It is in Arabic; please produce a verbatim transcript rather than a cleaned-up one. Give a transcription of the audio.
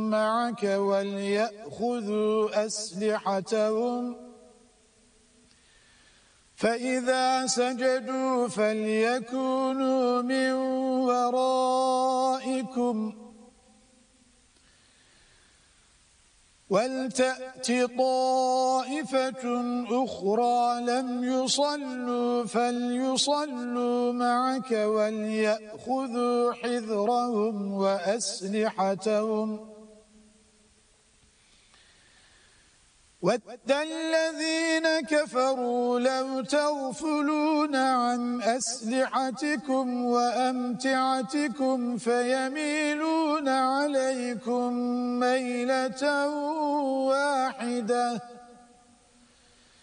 معك وليأخذوا أسلحتهم فإذا سجدوا فليكونوا من ورائكم ولتأت طائفة أخرى لم يصلوا فليصلوا معك وليأخذوا حذرهم وأسلحتهم وَدَّ الَّذِينَ كَفَرُوا لَوْ تَغْفُلُونَ عَنْ أَسْلِحَتِكُمْ وَأَمْتِعَتِكُمْ فَيَمِيلُونَ عَلَيْكُمْ مَيْلَةً وَاحِدَةً